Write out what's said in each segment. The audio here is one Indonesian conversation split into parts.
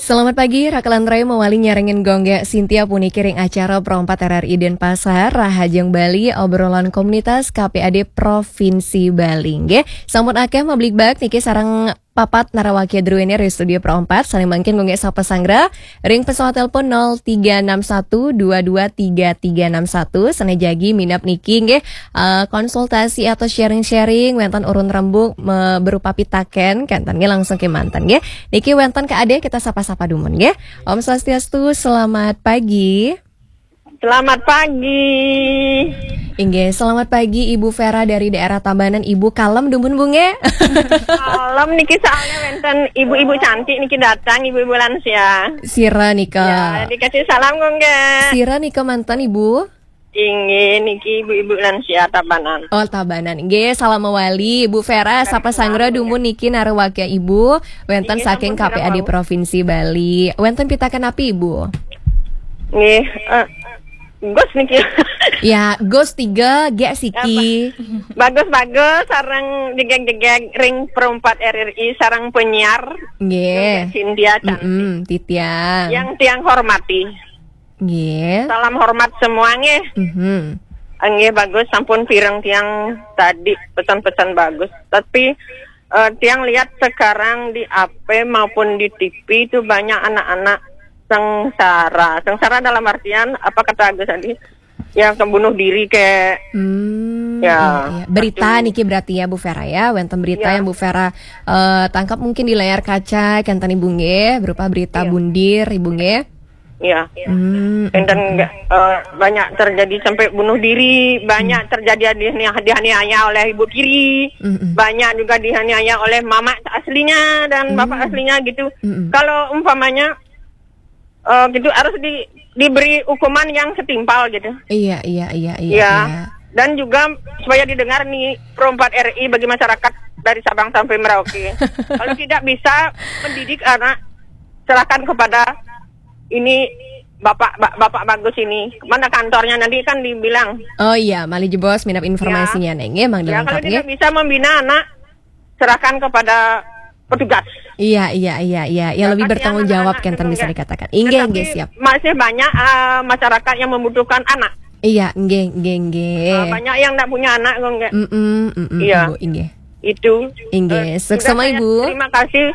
Selamat pagi, Rakalan Ray mewali nyarengin gongga Sintia Puni kiring acara Perompat RRI Denpasar, Rahajeng Bali, obrolan komunitas KPAD Provinsi Bali. Nggih, sambut akeh mablik bak niki sarang papat narawaki druene di studio Perompat, saling mangkin gongga sapa sangra, ring pesawat telepon 0361223361, senejagi minap niki nggih konsultasi atau sharing-sharing wentan urun rembuk berupa pitaken kantan nggih langsung ke mantan nggih. Niki wentan ke ade kita sapa-sapa dumun nggih. Om Swastiastu, selamat pagi. Selamat pagi. Inggih, selamat pagi Ibu Vera dari daerah Tabanan. Ibu kalem dumun bunge. Kalem niki soalnya wenten ibu-ibu cantik niki datang, ibu-ibu lansia. Sira nika. Ya, dikasih salam gongga. Sira nika mantan Ibu. Inggih niki ibu-ibu lansia Tabanan. Oh, Tabanan. Inggih, salam mewali Ibu Vera sapa sangra dumun niki narawaki Ibu wenten saking KPAD Provinsi Bali. Wenten pitaken api Ibu? Nggih, Gos niki. Ya, Gos 3 G Siki. Bagus-bagus sarang jegeg-jegeg ring Perompat RRI sarang penyiar. Nggih. Sintia cantik. Titiang. Yang tiang hormati. Nggih. Salam hormat semua nggih. Nggih bagus, sampun pireng tiang tadi pesan-pesan bagus. Tapi tiang lihat sekarang di AP maupun di TV itu banyak anak-anak sengsara. Sengsara dalam artian apa kata Agus tadi? Yang bunuh diri kayak iya. Berita niki berarti ya Bu Vera ya, wenten berita yang Bu Vera tangkap mungkin di layar kaca kantan Ibu nggih berupa berita bundir Ibu nggih. Iya. Dan banyak terjadi sampai bunuh diri, banyak terjadi dihaniaya oleh ibu tiri, banyak juga dihaniaya oleh mama aslinya dan bapak aslinya gitu. Kalau umpamanya gitu harus diberi hukuman yang setimpal gitu. Iya. Dan juga supaya didengar nih Perompat RI bagi masyarakat dari Sabang sampai Merauke. Kalau tidak bisa mendidik anak, serahkan kepada ini Bapak Bagus ini. Mana kantornya nanti kan dibilang. Oh iya, mali jebos minap informasinya neng ya, Mang Ya kalau tidak bisa membina anak, serahkan kepada petugas. Iya. Ya lebih bertanggung jawab kantan bisa dikatakan. Inggih siap. Masih banyak masyarakat yang membutuhkan anak. Iya, inggih. Banyak yang enggak punya anak kok enggak. Iya. Inggih. Itu. Inggih. Sukses sama Ibu. Terima kasih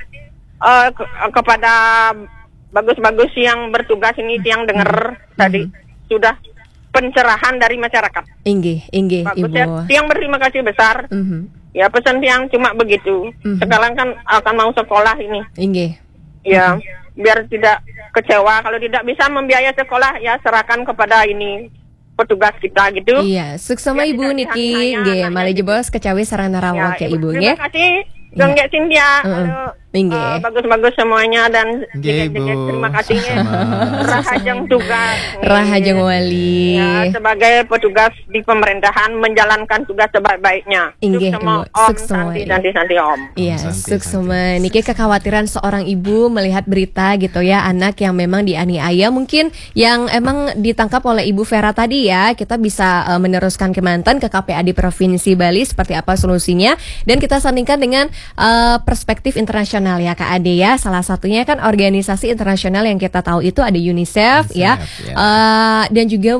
kepada bagus-bagus yang bertugas ini yang dengar tadi sudah pencerahan dari masyarakat. Inggih, bagus, Ibu. Ya. Tiang berterima kasih besar. Ya pesan tiang cuma begitu. Sekarang kan akan mau sekolah ini. Inggih. Ya, biar tidak kecewa. Kalau tidak bisa membiayai sekolah ya serahkan kepada ini petugas kita gitu. Iya, sukses sama Ibu niki. Nggih, mali jebos kecawi sareng narawak ya Ibu nggih. Terima kasih. Gongga Sintia. Bagus-bagus semuanya dan terima kasih Rahajeng tugas. Rahajeng Wali. Ya, sebagai petugas di pemerintahan menjalankan tugas sebaik-baiknya. Inggih, sukses semua Om Santi Om. Iya, sukses semua. Niki kekhawatiran seorang ibu melihat berita gitu ya, anak yang memang dianiaya mungkin yang emang ditangkap oleh Ibu Vera tadi ya. Kita bisa meneruskan ke mantan ke KPAD Provinsi Bali seperti apa solusinya dan kita sandingkan dengan perspektif internasional ya Kak Ade ya. Salah satunya kan organisasi internasional yang kita tahu itu ada UNICEF ya. Dan juga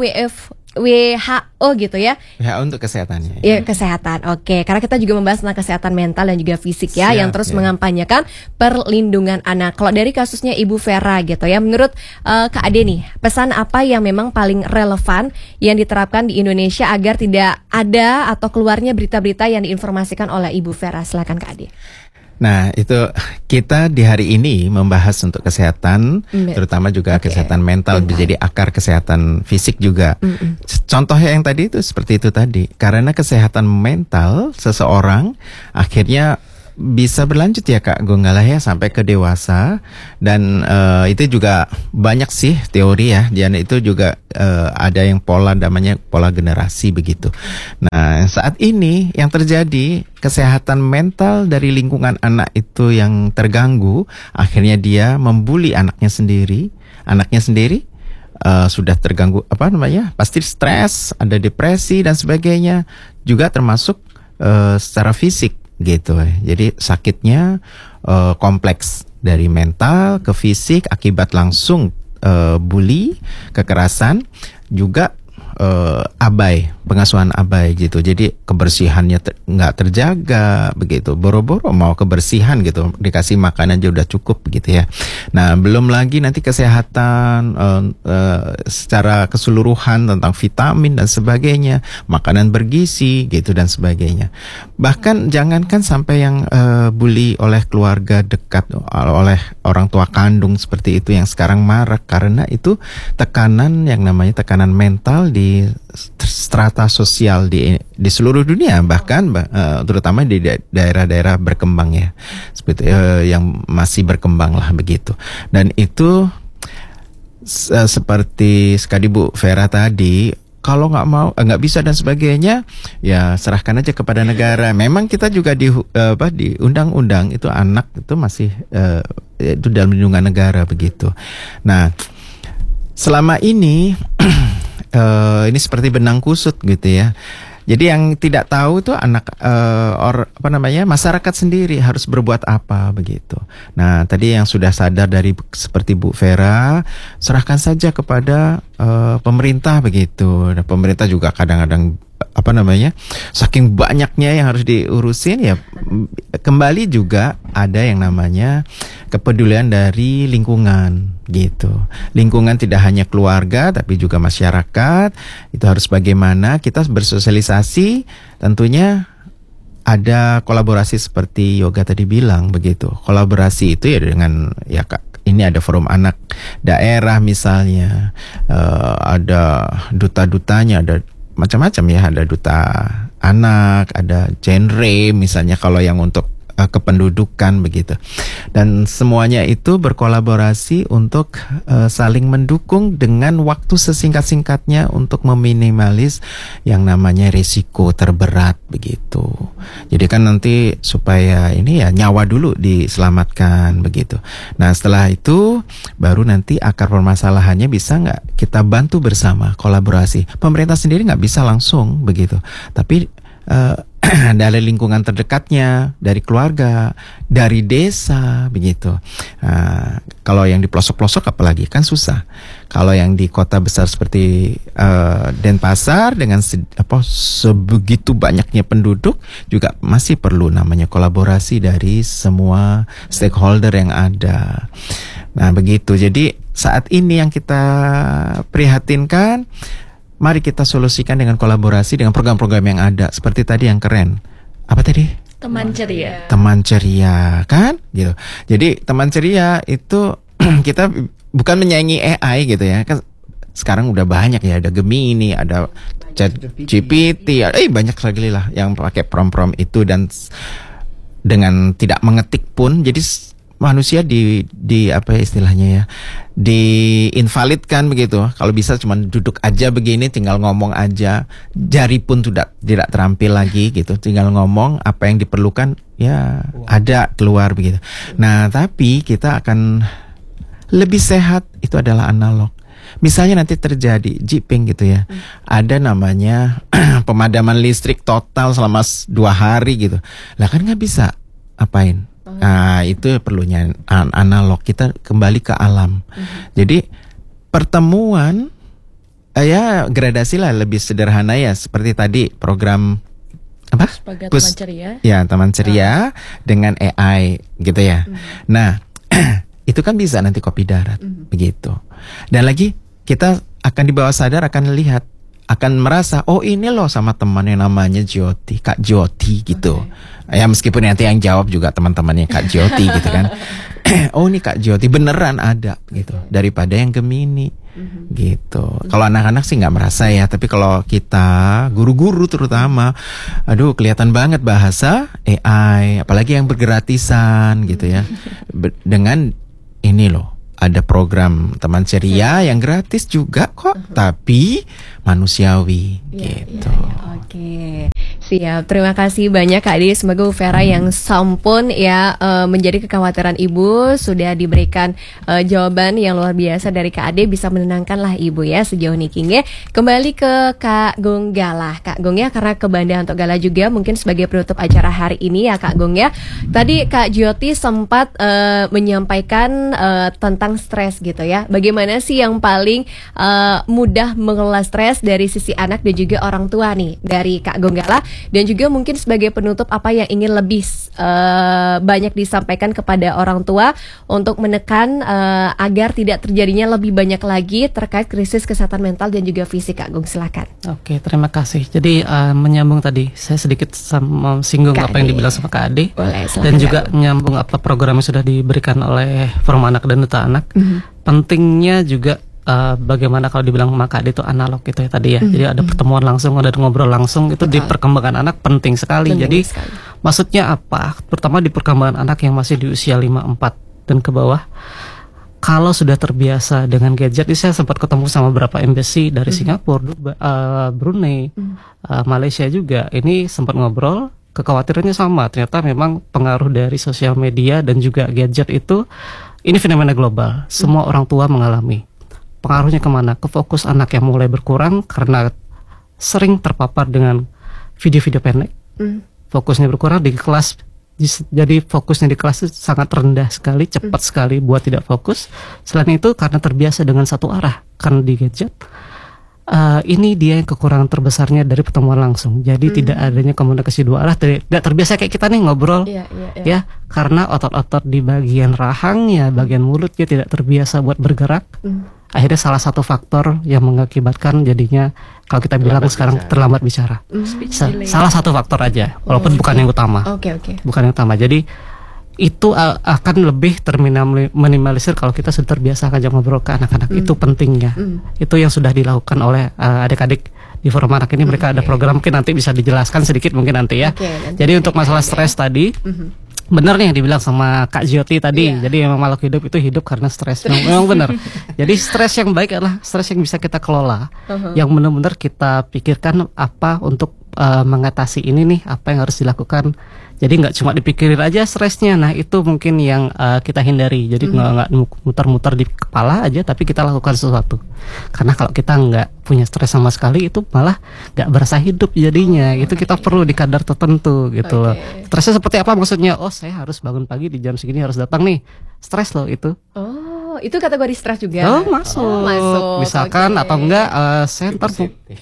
WHO gitu ya. WHO untuk kesehatannya. Ya, kesehatan. Oke, karena kita juga membahas tentang kesehatan mental dan juga fisik ya, yang terus mengampanyekan perlindungan anak. Kalau dari kasusnya Ibu Vera gitu ya, menurut Kak Ade nih, pesan apa yang memang paling relevan yang diterapkan di Indonesia agar tidak ada atau keluarnya berita-berita yang diinformasikan oleh Ibu Vera? Silakan Kak Ade. Nah, itu kita di hari ini membahas untuk kesehatan, terutama juga kesehatan mental, menjadi akar kesehatan fisik juga. Contohnya yang tadi itu seperti itu tadi. Karena kesehatan mental seseorang akhirnya bisa berlanjut ya Kak Gonggala ya sampai ke dewasa dan itu juga banyak sih teori ya dan itu juga ada yang namanya pola generasi begitu. Nah saat ini yang terjadi kesehatan mental dari lingkungan anak itu yang terganggu, akhirnya dia membuli anaknya sendiri sudah terganggu pasti stres, ada depresi dan sebagainya juga termasuk secara fisik gitu. Jadi sakitnya kompleks dari mental ke fisik akibat langsung bully, kekerasan, juga abai, pengasuhan abai gitu. Jadi kebersihannya nggak terjaga begitu. Boro-boro mau kebersihan gitu, dikasih makanan aja udah cukup begitu ya. Nah, belum lagi nanti kesehatan secara keseluruhan tentang vitamin dan sebagainya, makanan bergizi gitu dan sebagainya. Bahkan jangankan sampai yang bully oleh keluarga dekat, oleh orang tua kandung seperti itu yang sekarang marak karena itu tekanan yang namanya tekanan mental di strata sosial di seluruh dunia, bahkan terutama di daerah-daerah berkembang ya, seperti yang masih berkembang lah begitu. Dan itu seperti sekali Bu Vera tadi, kalau nggak mau, nggak bisa dan sebagainya, ya serahkan aja kepada negara. Memang kita juga di undang-undang itu anak itu masih itu dalam lindungan negara begitu. Nah, selama ini ini seperti benang kusut gitu ya. Jadi yang tidak tahu tuh anak masyarakat sendiri harus berbuat apa begitu. Nah, tadi yang sudah sadar dari seperti Bu Vera, serahkan saja kepada pemerintah begitu. Nah, pemerintah juga kadang-kadang saking banyaknya yang harus diurusin ya, kembali juga ada yang namanya kepedulian dari lingkungan gitu. Lingkungan tidak hanya keluarga tapi juga masyarakat. Itu harus bagaimana kita bersosialisasi, tentunya ada kolaborasi seperti Yoga tadi bilang begitu. Kolaborasi itu ya dengan ini ada forum anak daerah misalnya, ada duta-dutanya, ada macam-macam ya, ada duta anak, ada genre misalnya kalau yang untuk kependudukan begitu. Dan semuanya itu berkolaborasi untuk saling mendukung dengan waktu sesingkat-singkatnya untuk meminimalis yang namanya risiko terberat begitu. Jadi kan nanti supaya ini ya nyawa dulu diselamatkan begitu. Nah, setelah itu baru nanti akar permasalahannya bisa nggak kita bantu bersama, kolaborasi. Pemerintah sendiri nggak bisa langsung begitu, tapi dari lingkungan terdekatnya, dari keluarga, dari desa begitu. Kalau yang di pelosok-pelosok apalagi kan susah. Kalau yang di kota besar seperti Denpasar dengan sebegitu banyaknya penduduk juga masih perlu namanya kolaborasi dari semua stakeholder yang ada. Nah, begitu. Jadi saat ini yang kita prihatinkan, mari kita solusikan dengan kolaborasi dengan program-program yang ada. Seperti tadi yang keren. Apa tadi? Teman ceria. Teman ceria, kan? Gitu. Jadi teman ceria itu kita bukan menyaingi AI gitu ya. Kan sekarang udah banyak ya, ada Gemini, ada ChatGPT, banyak lagi lah yang pakai prompt itu, dan dengan tidak mengetik pun jadi manusia di apa istilahnya ya, diinvalidkan begitu. Kalau bisa cuma duduk aja begini, tinggal ngomong aja, jari pun tidak terampil lagi gitu, tinggal ngomong apa yang diperlukan ya ada keluar begitu. Nah, tapi kita akan lebih sehat itu adalah analog. Misalnya nanti terjadi jiping gitu ya, ada namanya pemadaman listrik total selama 2 hari gitu, lah kan nggak bisa apain. Nah, itu perlunya analog, kita kembali ke alam. Jadi pertemuan ya gradasi lah, lebih sederhana ya, seperti tadi program apa? Teman ceria. Ya, teman ceria dengan AI gitu ya. Nah, itu kan bisa nanti kopi darat begitu. Dan lagi kita akan di bawah sadar akan lihat, akan merasa, oh ini loh sama teman yang namanya Jyoti, Kak Jyoti gitu. Ya meskipun nanti yang jawab juga teman-temannya Kak Jyoti gitu kan. Oh ini Kak Jyoti beneran ada gitu, daripada yang Gemini gitu. Kalau anak-anak sih nggak merasa ya, tapi kalau kita guru-guru terutama, aduh kelihatan banget bahasa AI, apalagi yang bergratisan gitu ya. Dengan ini loh, ada program teman ceria yang gratis juga kok, tapi manusiawi gitu. Oke. Siap, terima kasih banyak Kak Ade. Semoga Bu Vera yang sampun ya menjadi kekhawatiran Ibu sudah diberikan jawaban yang luar biasa dari Kak Ade, bisa menenangkanlah Ibu ya sejauh ini King ya. Kembali ke Kak Gung Gala. Kak Gung ya, karena kebandahan untuk Gala juga mungkin sebagai penutup acara hari ini ya Kak Gung ya. Tadi Kak Jyoti sempat menyampaikan tentang stres gitu ya. Bagaimana sih yang paling mudah mengelola stres dari sisi anak dan juga orang tua nih dari Kak Gung Gala? Dan juga mungkin sebagai penutup apa yang ingin lebih banyak disampaikan kepada orang tua untuk menekan agar tidak terjadinya lebih banyak lagi terkait krisis kesehatan mental dan juga fisik. Kak Gung, silakan. Oke, terima kasih. Jadi menyambung tadi, saya sedikit singgung Kak apa yang Ade. dibilang sama Kak Ade. Boleh, silakan, dan juga Kak. nyambung apa program yang sudah diberikan oleh Forum Anak dan Duta Anak. Pentingnya juga bagaimana kalau dibilang Kak Ade itu analog gitu ya tadi ya. Jadi ada pertemuan langsung, ada ngobrol langsung, itu di perkembangan anak penting sekali. Penting Jadi sekali. maksudnya apa? Pertama di perkembangan anak yang masih di usia 5-4 dan ke bawah. Kalau sudah terbiasa dengan gadget, ini saya sempat ketemu sama beberapa embassy dari Singapura, Brunei, Malaysia juga. Ini sempat ngobrol, kekhawatirannya sama. Ternyata memang pengaruh dari sosial media dan juga gadget itu, ini fenomena global. Semua orang tua mengalami. Pengaruhnya kemana? Ke fokus anak yang mulai berkurang karena sering terpapar dengan video-video pendek. Fokusnya berkurang di kelas. Jadi fokusnya di kelas itu sangat rendah sekali, cepat sekali buat tidak fokus. Selain itu karena terbiasa dengan satu arah karena di gadget. Ini dia yang kekurangan terbesarnya dari pertemuan langsung. Jadi tidak adanya komunikasi dua arah. Tidak terbiasa kayak kita nih ngobrol, ya karena otot-otot di bagian rahangnya, bagian mulutnya tidak terbiasa buat bergerak. Akhirnya salah satu faktor yang mengakibatkan jadinya kalau kita bilang sekarang terlambat bicara. Salah satu faktor aja, walaupun bukan yang utama. Bukan yang utama. Jadi itu akan lebih terminimalisir kalau kita sudah terbiasa ngajak ngobrol ke anak-anak. Itu pentingnya. Itu yang sudah dilakukan oleh adik-adik di Forum Anak ini. Mereka ada program, mungkin nanti bisa dijelaskan sedikit mungkin nanti ya. Jadi untuk masalah stres tadi, benar nih yang dibilang sama Kak Jyoti tadi. Jadi memang makhluk hidup itu hidup karena stres. Memang benar. Jadi stres yang baik adalah stres yang bisa kita kelola, yang benar-benar kita pikirkan apa untuk mengatasi ini nih, apa yang harus dilakukan. Jadi nggak cuma dipikirin aja stresnya. Nah itu mungkin yang kita hindari. Jadi nggak muter-muter di kepala aja, tapi kita lakukan sesuatu. Karena kalau kita nggak punya stres sama sekali, itu malah nggak berasa hidup jadinya. Itu kita perlu di kadar tertentu gitu loh. Stresnya seperti apa maksudnya? Oh saya harus bangun pagi di jam segini harus datang nih. Stres loh itu. Itu kategori stres juga. Masuk. Misalkan oke. atau enggak saya ntar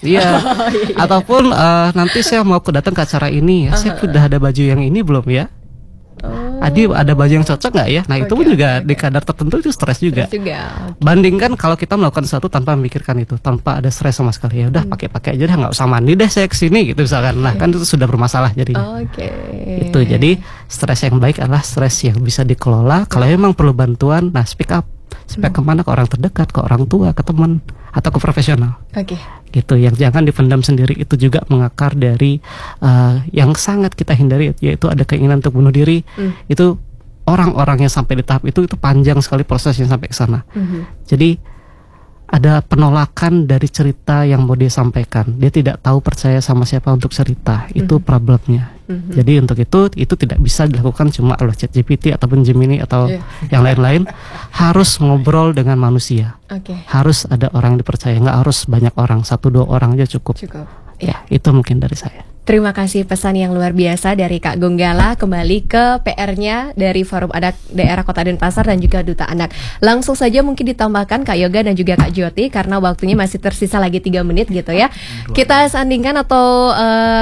ataupun nanti saya mau datang ke acara ini ya. Saya sudah ada baju yang ini belum ya? Adi ada baju yang cocok nggak ya? Nah itu pun juga di kadar tertentu itu stres juga. Bandingkan kalau kita melakukan sesuatu tanpa memikirkan itu, tanpa ada stres sama sekali, ya udah pakai aja dah, nggak usah mandi deh saya kesini gitu misalkan. Nah kan itu sudah bermasalah jadinya. Itu jadi stres yang baik adalah stres yang bisa dikelola. Kalau memang perlu bantuan, nah speak up. Supaya kemana, ke orang terdekat, ke orang tua, ke teman, atau ke profesional. Gitu, yang jangan dipendam sendiri. Itu juga mengakar dari yang sangat kita hindari, yaitu ada keinginan untuk bunuh diri. Itu orang-orang yang sampai di tahap itu panjang sekali prosesnya sampai ke sana. Jadi ada penolakan dari cerita yang mau dia sampaikan. Dia tidak tahu percaya sama siapa untuk cerita. Itu problemnya. Jadi untuk itu tidak bisa dilakukan cuma oleh ChatGPT ataupun Gemini atau yang lain-lain. Harus ngobrol dengan manusia. Harus ada orang yang dipercaya. Nggak harus banyak orang, 1-2 orang aja cukup. Ya, itu mungkin dari saya. Terima kasih pesan yang luar biasa dari Kak Gung Gala. Kembali ke PR-nya dari Forum Anak Daerah Kota Denpasar dan juga Duta Anak. Langsung saja mungkin ditambahkan Kak Yoga dan juga Kak Jyoti, karena waktunya masih tersisa lagi 3 menit gitu ya. Kita sandingkan atau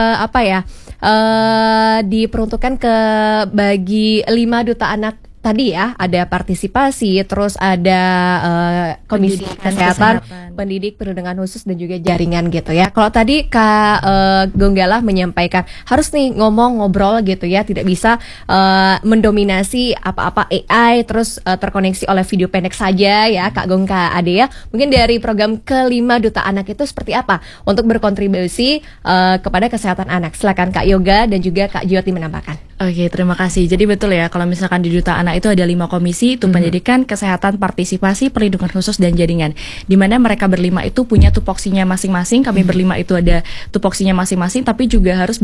diperuntukkan ke bagi 5 Duta Anak tadi ya, ada partisipasi, terus ada komisi kesehatan, pendidik, perlindungan khusus dan juga jaringan gitu ya. Kalau tadi Kak Gung Gala menyampaikan harus nih ngobrol gitu ya, tidak bisa mendominasi apa-apa AI terus terkoneksi oleh video pendek saja ya Kak Gung, Kak Ade ya. Mungkin dari program ke-5 Duta Anak itu seperti apa untuk berkontribusi kepada kesehatan anak. Silakan Kak Yoga dan juga Kak Jyoti menambahkan. Oke, terima kasih. Jadi betul ya, kalau misalkan di Duta Anak itu ada 5 komisi, itu pendidikan, kesehatan, partisipasi, perlindungan khusus, dan jaringan. Di mana mereka berlima itu punya tupoksinya masing-masing. Kami berlima itu ada tupoksinya masing-masing, tapi juga harus